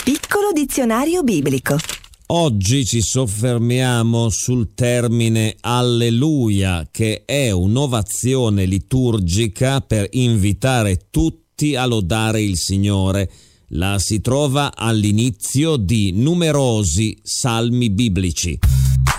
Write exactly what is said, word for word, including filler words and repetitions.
piccolo dizionario biblico. Oggi ci soffermiamo sul termine Alleluia, che è un'ovazione liturgica per invitare tutti a lodare il Signore. La si trova all'inizio di numerosi salmi biblici.